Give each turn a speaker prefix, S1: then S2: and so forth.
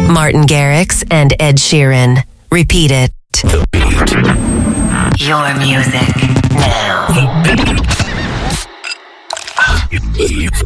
S1: Martin Garrix and Ed Sheeran. Repeat it.
S2: The beat.
S1: Your music now.
S2: The beat.